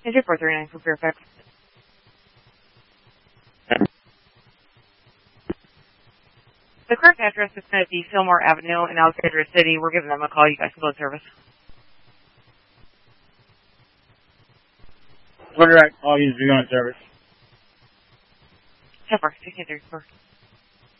Is your 439 for Fairfax? The correct address is going to be Fillmore Avenue in Alexandria City. We're giving them a call. You guys can go to service. What direct call you to be on service? 10-4, 1634.